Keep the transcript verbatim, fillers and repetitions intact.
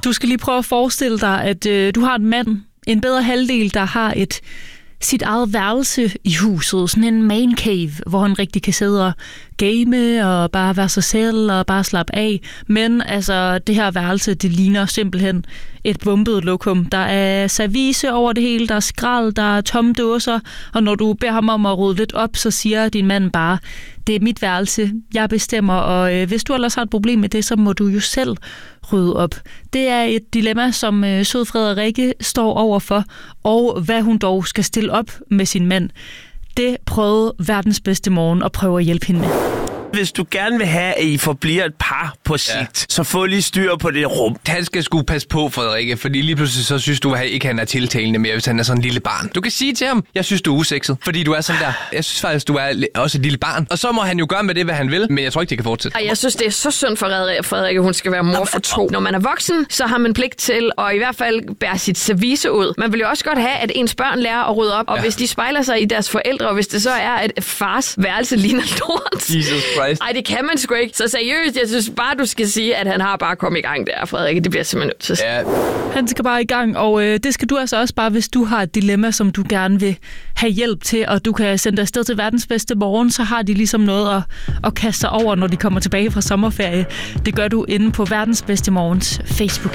Du skal lige prøve at forestille dig, at øh, du har en mand, en bedre halvdel, der har et sit eget værelse i huset, sådan en man cave, hvor han rigtig kan sidde og game og bare være sig selv og bare slappe af. Men altså, det her værelse, det ligner simpelthen et bumpet lokum. Der er service over det hele, der er skrald, der er tomme dåser, og når du beder ham om at rydde lidt op, så siger din mand bare, det er mit værelse, jeg bestemmer, og øh, hvis du ellers har et problem med det, så må du jo selv rydde op. Det er et dilemma, som øh, sød Frederikke står overfor, og hvad hun dog skal stille op med sin mand. Det prøvede verdens bedste morgen at prøve at hjælpe hende med. Hvis du gerne vil have, at I forbliver et par på sigt, ja. så få lige styr på det rum. Han skal sgu passe på, Frederikke, fordi lige pludselig så synes du, at ikke han er tiltalende mere, hvis han er sådan en lille barn. Du kan sige til ham, jeg synes, du er usekset, fordi du er sådan der. Jeg synes faktisk, du er også et lille barn. Og så må han jo gøre med det, hvad han vil, men jeg tror ikke, det kan fortsætte. Og jeg synes, det er så synd for Frederikke, hun skal være mor for to. Når man er voksen, så har man pligt til at i hvert fald bære sit service ud. Man vil jo også godt have, at ens børn lærer at rydde op, og ja. hvis de spejler sig i deres forældre, og hvis det så er, at fars værelse ligner lort. Jesus Christ. Ej, det kan man sgu ikke. Så seriøst, jeg synes bare, du skal sige, at han har bare kommet i gang der, Frederikke. Det bliver simpelthen nødt til. Ja. Han skal bare i gang, og øh, det skal du altså også bare, hvis du har et dilemma, som du gerne vil have hjælp til, og du kan sende dig afsted til verdens bedste morgen, så har de ligesom noget at, at kaste sig over, når de kommer tilbage fra sommerferie. Det gør du inde på verdens bedste morgens Facebook.